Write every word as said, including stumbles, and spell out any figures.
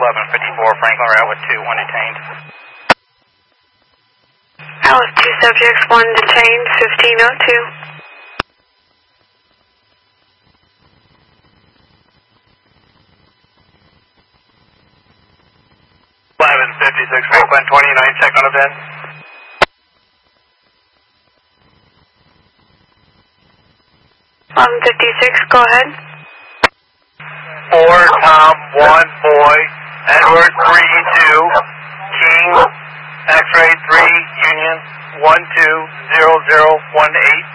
eleven fifty-four Franklin Route with two, one detained. That was two subjects, one detained, fifteen oh two. eleven fifty-six Franklin, twenty-nine, check on event. eleven fifty-six, go ahead. four, Tom, one, boy, Edward, three, two, King, X-ray, three, Union, one, two, zero, zero, one, eight.